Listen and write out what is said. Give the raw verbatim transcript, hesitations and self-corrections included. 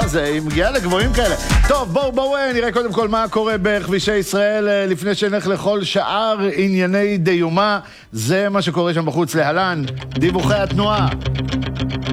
זה, היא מגיעה לגבוהים כאלה. טוב, בואו בואו נראה קודם כל מה קורה בכבישי ישראל לפני שנלך לכל שאר ענייני דיומה. זה מה שקורה שם בחוץ. להלן דיווחי התנועה.